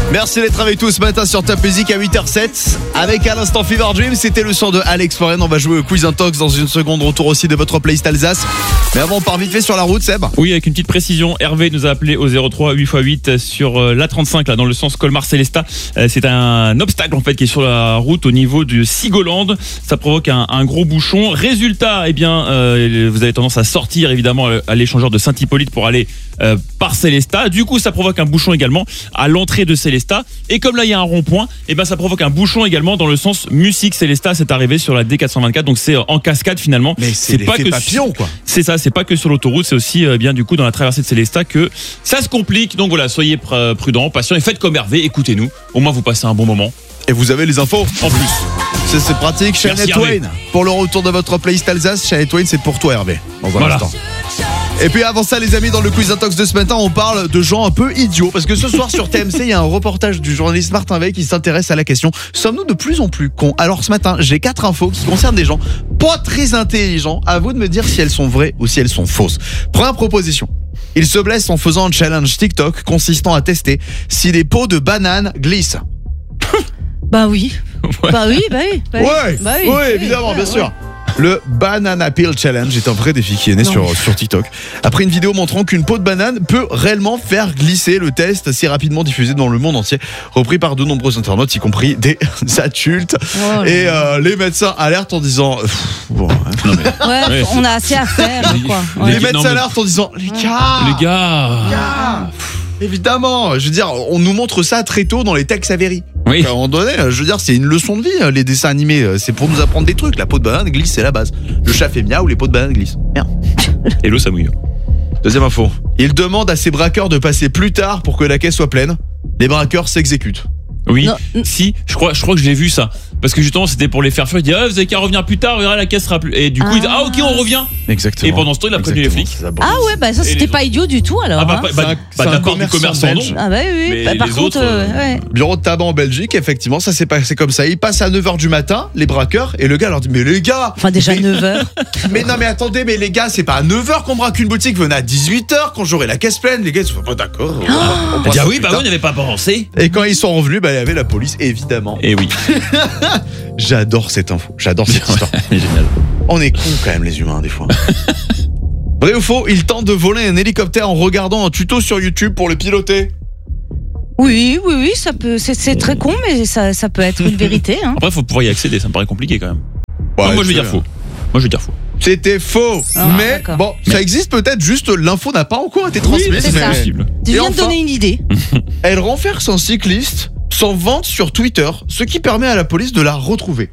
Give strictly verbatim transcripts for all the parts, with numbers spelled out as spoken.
Merci d'être avec tous ce matin sur Top Music à huit heures sept. Avec à l'instant Fever Dream, c'était le son de Alex Foren. On va jouer au Quiz Intox dans une seconde. Retour aussi de votre playlist Alsace. Mais avant, on part vite fait sur la route, Seb. Oui, avec une petite précision. Hervé nous a appelé au zéro trois huit fois huit sur l'A trente-cinq, là, dans le sens Colmar-Célestat. C'est un obstacle, en fait, qui est sur la route au niveau de Sigoland. Ça provoque un, un gros bouchon. Résultat, eh bien, euh, vous avez tendance à sortir, évidemment, à l'échangeur de Saint-Hippolyte pour aller euh, par Célestat. Du coup, ça provoque un bouchon également à l'entrée de Célestat. Et comme là, il y a un rond-point, eh ben, ça provoque un bouchon également dans le sens Musique-Célestat. C'est arrivé sur la D quatre cent vingt-quatre. Donc, c'est en cascade, finalement. Mais c'est, c'est pas que papillon, quoi. C'est ça, c'est pas que sur l'autoroute, c'est aussi euh, bien du coup dans la traversée de Célestat que ça se complique. Donc voilà, soyez pr- prudents, patients et faites comme Hervé, écoutez-nous. Au moins vous passez un bon moment. Et vous avez les infos en plus. C'est, c'est pratique. Shania Twain. Pour le retour de votre playlist Alsace, Shania Twain, c'est pour toi, Hervé. Dans un voilà. instant. Et puis avant ça, les amis, dans le Quiz Intox de ce matin, on parle de gens un peu idiots. Parce que ce soir sur T M C, il y a un reportage du journaliste Martin Veil qui s'intéresse à la question: sommes-nous de plus en plus cons? Alors ce matin, j'ai quatre infos qui concernent des gens pas très intelligents. À vous de me dire si elles sont vraies ou si elles sont fausses. Première proposition: il se blesse en faisant un challenge TikTok consistant à tester si les peaux de banane glissent. Bah oui. Ouais. Bah oui, bah oui. Bah Ouais, bah oui, ouais, oui, évidemment, ouais, bien ouais. sûr. Le Banana Peel Challenge est un vrai défi qui est né sur, sur TikTok. Après une vidéo montrant qu'une peau de banane peut réellement faire glisser, le test assez rapidement diffusé dans le monde entier, repris par de nombreux internautes, y compris des adultes. Oh et euh, les médecins alertent en disant... Pff, bon, hein. Non, mais, Ouais, Ouais. on a assez à faire, quoi. Les- Ouais. Les médecins non, mais- alertent en disant... Les gars, les gars. gars, évidemment, je veux dire, on nous montre ça très tôt dans les Tex Avery. Oui. À un moment donné, je veux dire, c'est une leçon de vie, les dessins animés. C'est pour nous apprendre des trucs. La peau de banane glisse, c'est la base. Le chat fait miaou, les peaux de banane glissent. Merde. Et l'eau ça mouille. Deuxième info. Il demande à ses braqueurs de passer plus tard pour que la caisse soit pleine. Les braqueurs s'exécutent. Oui, Non. si, je crois, je crois que j'ai vu ça. Parce que justement, c'était pour les faire fuir. Il dit, ah, vous avez qu'à revenir plus tard, verra, la caisse sera plus. Et du coup, Ah. il dit, ah, ok, on revient. Exactement. Et pendant ce temps, il a prévenu les flics. Ah ouais, bah ça Et c'était les pas idiot du tout alors. Ah, bah, hein. bah, C'est un- bah, c'est un d'accord, du commerçant commerce en belge. nom. Ah bah oui, oui. Mais Bah, par les contre, autres, euh, ouais. Bureau de tabac en Belgique, effectivement, ça s'est passé comme ça. Ils passent à neuf heures du matin, les braqueurs, et le gars leur dit: mais les gars, Enfin déjà mais, neuf heures. mais non, mais attendez, mais les gars, c'est pas à neuf heures qu'on braque une boutique, venez à dix-huit heures quand j'aurai la caisse pleine. Les gars, ils sont pas d'accord. On va- on Il passe dit, ah plus oui, bah tard. oui, on n'avait pas pensé. Et quand ils sont revenus, bah, il y avait la police, évidemment. Et oui. J'adore cette info, j'adore cette histoire. Génial. On est cons quand même, les humains, des fois. Vrai ou faux, il tente de voler un hélicoptère en regardant un tuto sur YouTube pour le piloter. Oui, oui, oui, ça peut. C'est, c'est très con, mais ça, ça peut être une vérité. Hein. Après, il faut pouvoir y accéder, ça me paraît compliqué quand même. Ouais, non, moi, je vais c'est- dire faux. Moi, je vais dire faux. C'était faux. Ah, mais d'accord. bon, Mais- ça existe peut-être, juste l'info n'a pas encore été transmise. c'est mais ça. Possible. Tu Et viens de enfin- donner une idée. Elle renverse un cycliste sans vente sur Twitter, ce qui permet à la police de la retrouver.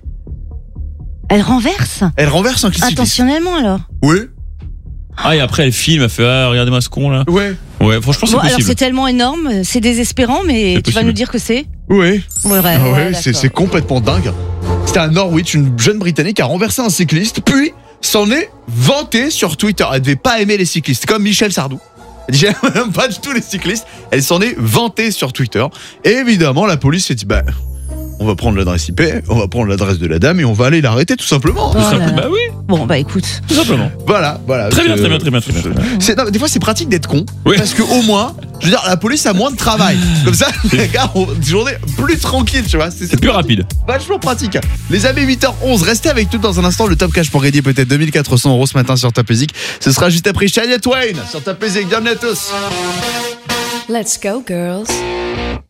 Elle renverse. Elle renverse un cycliste. Attentionnellement alors. Oui. Ah, et après, elle filme, elle fait, ah, regardez-moi ce con là. Ouais. Ouais, franchement, c'est Bon, alors possible. c'est tellement énorme, c'est désespérant, mais C'est tu vas possible. nous dire que c'est Oui. ouais, ouais, Ah ouais, ouais, c'est, d'accord. c'est complètement dingue. C'était à Norwich, une jeune Britannique a renversé un cycliste, puis s'en est vantée sur Twitter. Elle devait pas aimer les cyclistes, comme Michel Sardou. Elle dit, j'aime pas du tout les cyclistes. Elle s'en est vantée sur Twitter. Et évidemment, la police s'est dit, bah, on va prendre l'adresse I P, on va prendre l'adresse de la dame et on va aller l'arrêter tout simplement. Oh là là. Bah oui, Bon, bah écoute. tout simplement. Voilà, voilà. Très bien, C'est- très bien, très bien, très bien, très bien. C'est, non, des fois, c'est pratique d'être con. Oui. Parce que au moins, je veux dire, la police a moins de travail. Comme ça, les gars ont une journée plus tranquille, tu vois. C'est plus rapide. Vachement pratique. Les amis, huit heures onze, restez avec nous dans un instant. Le top cash pour gagner peut-être deux mille quatre cents euros ce matin sur Top Music. Ce sera juste après Shania Twain sur Top Music. Bienvenue à tous. Let's go, girls.